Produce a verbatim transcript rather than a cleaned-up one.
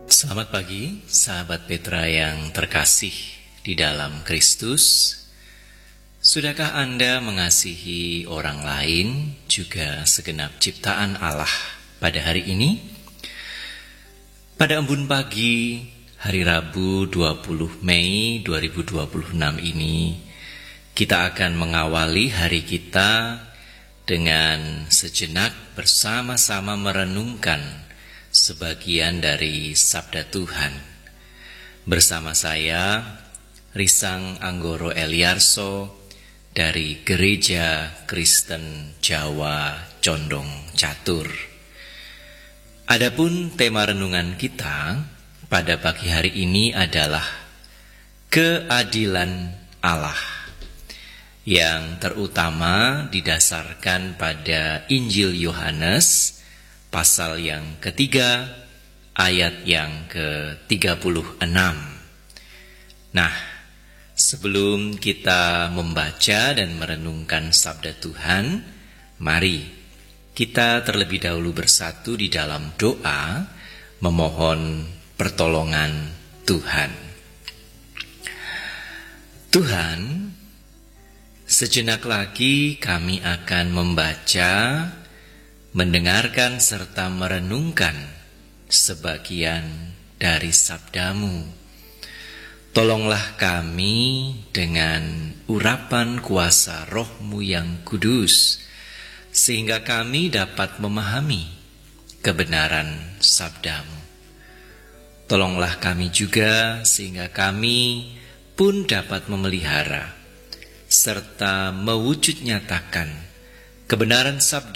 Selamat pagi, sahabat Petra yang terkasih di dalam Kristus. Sudahkah Anda mengasihi orang lain, juga segenap ciptaan Allah pada hari ini? Pada embun pagi, hari Rabu dua puluh Mei dua ribu dua puluh enam ini, kita akan mengawali hari kita dengan sejenak bersama-sama merenungkan sebagian dari Sabda Tuhan. Bersama saya, Risang Anggoro Eliarso dari Gereja Kristen Jawa Condong Catur. Adapun tema renungan kita pada pagi hari ini adalah keadilan Allah, yang terutama didasarkan pada Injil Yohanes pasal yang ketiga, ayat yang ke tiga puluh enam. Nah, sebelum kita membaca dan merenungkan sabda Tuhan, mari kita terlebih dahulu bersatu di dalam doa, memohon pertolongan Tuhan. Tuhan, sejenak lagi kami akan membaca, mendengarkan serta merenungkan sebagian dari sabdamu. Tolonglah kami dengan urapan kuasa Roh-Mu yang kudus, sehingga kami dapat memahami kebenaran sabdamu. Tolonglah kami juga sehingga kami pun dapat memelihara serta mewujud nyatakan kebenaran sabda